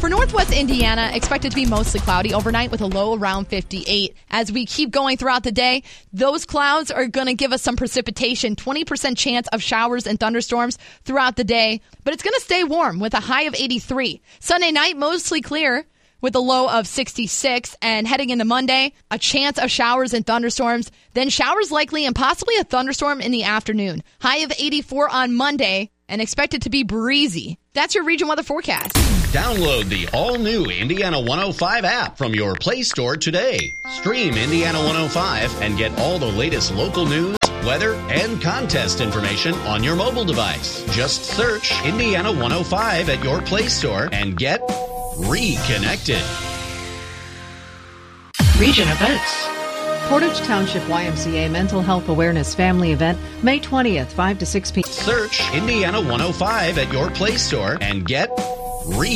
For northwest Indiana, expected to be mostly cloudy overnight with a low around 58. As we keep going throughout the day, those clouds are going to give us some precipitation, 20% chance of showers and thunderstorms throughout the day. But it's going to stay warm with a high of 83. Sunday night, mostly clear with a low of 66. And heading into Monday, a chance of showers and thunderstorms. Then showers likely and possibly a thunderstorm in the afternoon. High of 84 on Monday and expected to be breezy. That's your region weather forecast. Download the all-new Indiana 105 app from your Play Store today. Stream Indiana 105 and get all the latest local news, weather, and contest information on your mobile device. Just search Indiana 105 at your Play Store and get reconnected. Region events. Portage Township YMCA Mental Health Awareness Family Event, May 20th, 5 to 6 p.m. Search Indiana 105 at your Play Store and get